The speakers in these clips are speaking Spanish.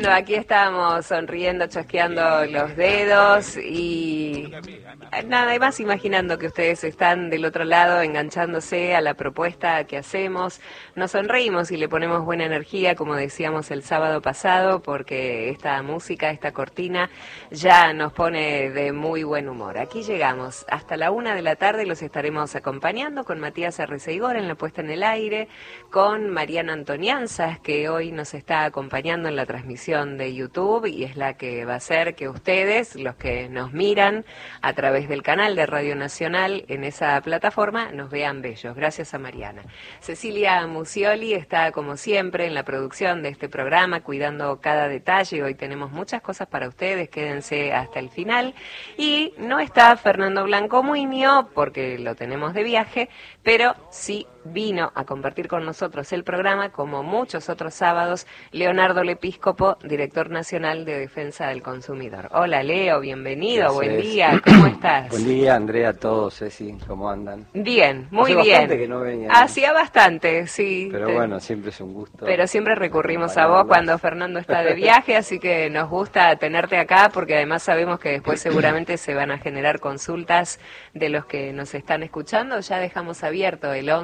Bueno, aquí estamos sonriendo, chasqueando los dedos y nada más imaginando que ustedes están del otro lado enganchándose a la propuesta que hacemos. Nos sonreímos y le ponemos buena energía, como decíamos el sábado pasado, porque esta música, esta cortina, ya nos pone de muy buen humor. Aquí llegamos hasta la 1 de la tarde, los estaremos acompañando con Matías Arreceigor en la puesta en el aire, con Mariana Antonianzas, que hoy nos está acompañando en la transmisión de YouTube y es la que va a hacer que ustedes, los que nos miran a través del canal de Radio Nacional en esa plataforma, nos vean bellos. Gracias a Mariana. Cecilia Musioli está como siempre en la producción de este programa, cuidando cada detalle. Hoy tenemos muchas cosas para ustedes, quédense hasta el final. Y no está Fernando Blanco Muñoz porque lo tenemos de viaje, pero sí vino a compartir con nosotros el programa, como muchos otros sábados, Leonardo Lepiscopo, director nacional de Defensa del Consumidor. Hola Leo, bienvenido, buen día, ¿cómo estás? Buen día, Andrea, a todos, Ceci, ¿cómo andan? Bien, muy Hace bien. bastante que no venía. Hacía bastante, sí. Pero bueno, siempre es un gusto. Pero siempre recurrimos a vos cuando Fernando está de viaje, así que nos gusta tenerte acá, porque además sabemos que después seguramente se van a generar consultas de los que nos están escuchando. Ya dejamos abierto el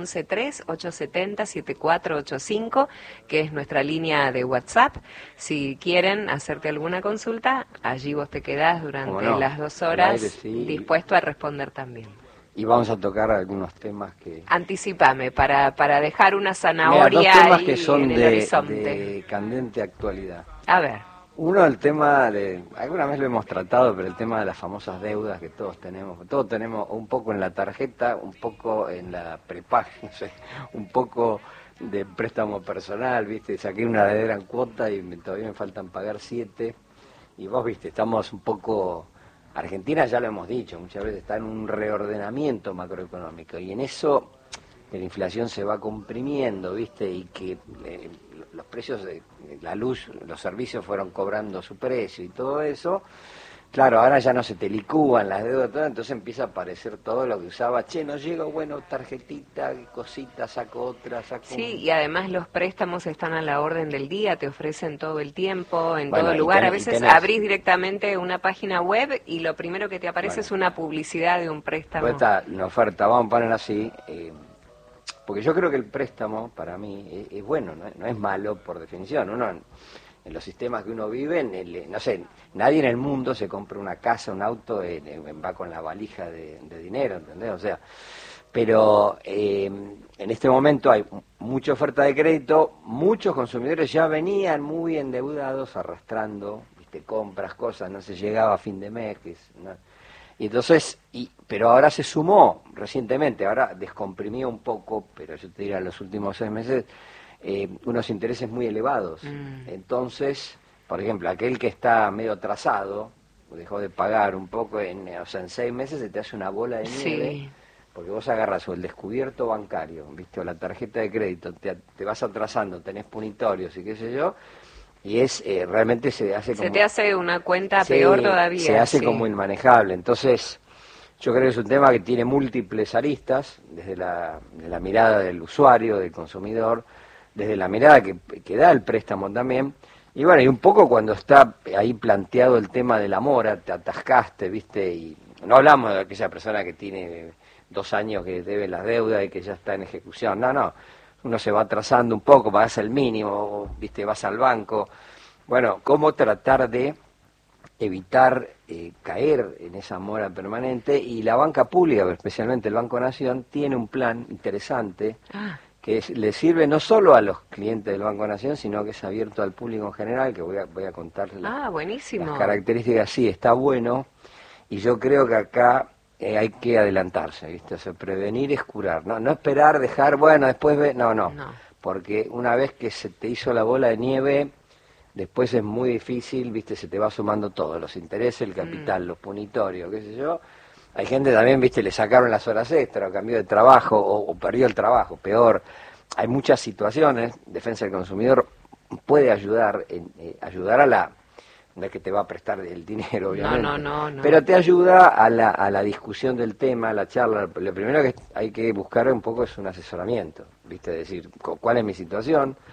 1138707485, que es nuestra línea de WhatsApp. Si quieren hacerte alguna consulta, allí vos te quedás durante las 2 horas, sí, dispuesto a responder también. Y vamos a tocar algunos temas que... Anticipame, para dejar una zanahoria. Mira, dos temas ahí que son en el horizonte. de candente actualidad. A ver. Uno, el tema de... Alguna vez lo hemos tratado, pero el tema de las famosas deudas que todos tenemos. Todos tenemos un poco en la tarjeta, un poco en la prepago, no sé, un poco de préstamo personal, ¿viste? Saqué una heredera en cuota y todavía me faltan pagar 7. Y vos, ¿viste? Estamos un poco... Argentina, ya lo hemos dicho, muchas veces está en un reordenamiento macroeconómico y en eso la inflación se va comprimiendo, ¿viste? Y que los precios de la luz, los servicios fueron cobrando su precio y todo eso. Claro, ahora ya no se te licúan las deudas, todo, entonces empieza a aparecer todo lo que usaba. Che, no llego, bueno, tarjetita, cosita, saco otra, saco... Sí, y además los préstamos están a la orden del día, te ofrecen todo el tiempo, en todo lugar. A veces abrís directamente una página web y lo primero que te aparece es una publicidad de un préstamo. Pues está una oferta, vamos a poner así, porque yo creo que el préstamo, para mí, es bueno, no es malo por definición. Uno... En los sistemas que uno vive, no sé, nadie en el mundo se compra una casa, un auto, va con la valija de dinero, ¿entendés? O sea, pero en este momento hay mucha oferta de crédito, muchos consumidores ya venían muy endeudados, arrastrando, ¿viste? Compras, cosas, no se llegaba a fin de mes, ¿no? Y entonces, pero ahora se sumó recientemente, ahora descomprimió un poco, pero yo te diría los últimos 6 meses, unos intereses muy elevados. Entonces, por ejemplo, aquel que está medio atrasado, dejó de pagar un poco, o sea, en 6 meses se te hace una bola de nieve, sí. Porque vos agarras o el descubierto bancario, ¿viste? O la tarjeta de crédito, te vas atrasando, tenés punitorios y qué sé yo, y realmente se hace como... Se te hace una cuenta peor todavía. Se hace como inmanejable. Entonces, yo creo que es un tema que tiene múltiples aristas, desde la mirada del usuario, del consumidor, desde la mirada que da el préstamo también, y bueno, y un poco cuando está ahí planteado el tema de la mora, te atascaste, ¿viste? Y no hablamos de aquella persona que tiene 2 años que debe las deudas y que ya está en ejecución, no, uno se va atrasando un poco, vas al mínimo, ¿viste? Vas al banco, bueno, ¿cómo tratar de evitar caer en esa mora permanente? Y la banca pública, especialmente el Banco Nación, tiene un plan interesante, que le sirve no solo a los clientes del Banco Nación, sino que es abierto al público en general, que voy a contarles buenísimo. Las características. Sí, está bueno, y yo creo que acá hay que adelantarse, ¿viste? O sea, prevenir es curar, no esperar, dejar, bueno, después no, porque una vez que se te hizo la bola de nieve, después es muy difícil, ¿viste? Se te va sumando todo, los intereses, el capital, los punitorios, qué sé yo. Hay gente también, ¿viste? Le sacaron las horas extra, o cambió de trabajo, o perdió el trabajo, peor. Hay muchas situaciones. Defensa del Consumidor puede ayudar a la... No es que te va a prestar el dinero, obviamente. No. Pero te ayuda a la discusión del tema, a la charla. Lo primero que hay que buscar un poco es un asesoramiento, ¿viste? Es decir, ¿cuál es mi situación?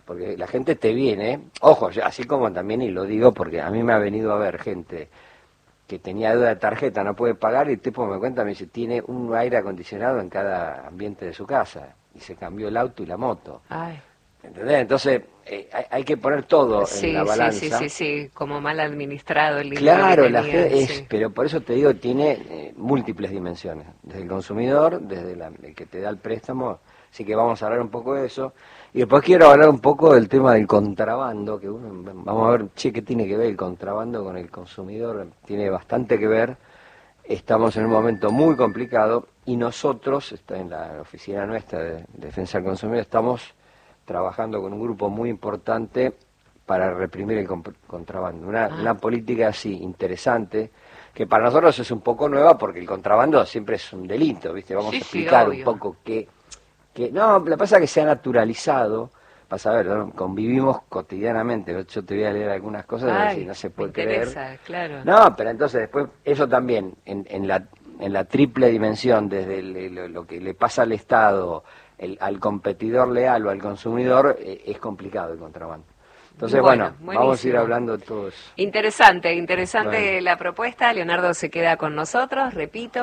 porque la gente te viene, ojo, así como también, y lo digo porque a mí me ha venido a ver gente que tenía deuda de tarjeta, no puede pagar, y el tipo me cuenta, me dice, tiene un aire acondicionado en cada ambiente de su casa, y se cambió el auto y la moto. Ay. ¿Entendés? Entonces, hay que poner todo Sí, en la balanza. sí, como mal administrado el dinero. Claro, que la tenía, gente sí. pero por eso te digo, tiene múltiples dimensiones, desde el consumidor, desde el que te da el préstamo, así que vamos a hablar un poco de eso. Y después quiero hablar un poco del tema del contrabando, que vamos a ver, che, ¿qué tiene que ver el contrabando con el consumidor? Tiene bastante que ver. Estamos en un momento muy complicado y nosotros, en la oficina nuestra de Defensa del Consumidor, estamos trabajando con un grupo muy importante para reprimir el contrabando. Una política así interesante, que para nosotros es un poco nueva porque el contrabando siempre es un delito, ¿viste? Vamos a explicar un poco que no, lo que pasa es que se ha naturalizado. Vas a ver, ¿no? Convivimos cotidianamente. Yo te voy a leer algunas cosas y no se puede creer. Claro. No, pero entonces después, eso también, en la triple dimensión, desde lo que le pasa al Estado, al competidor leal o al consumidor, es complicado el contrabando. Entonces, bueno, vamos a ir hablando de todo eso. Interesante Bueno. la propuesta. Leonardo se queda con nosotros. Repito,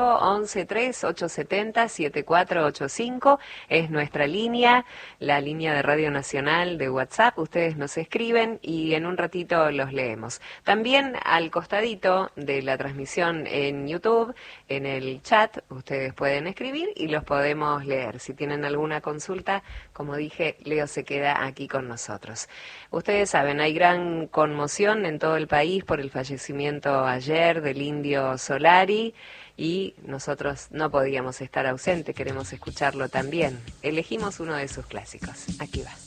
113870-7485 es nuestra línea, la línea de Radio Nacional de WhatsApp. Ustedes nos escriben y en un ratito los leemos. También al costadito de la transmisión en YouTube, en el chat, ustedes pueden escribir y los podemos leer. Si tienen alguna consulta, como dije, Leo se queda aquí con nosotros. Ustedes saben, hay gran conmoción en todo el país por el fallecimiento ayer del Indio Solari y nosotros no podíamos estar ausentes, queremos escucharlo también. Elegimos uno de sus clásicos. Aquí va.